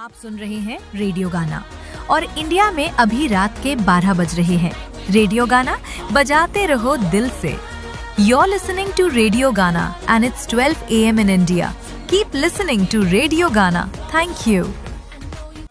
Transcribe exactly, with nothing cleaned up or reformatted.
आप सुन रहे हैं रेडियो गाना और इंडिया में अभी रात के बारह बज रहे हैं। रेडियो गाना बजाते रहो दिल से। You're listening to Radio Gana and it's twelve a m in India. Keep listening to Radio Gana. Thank you.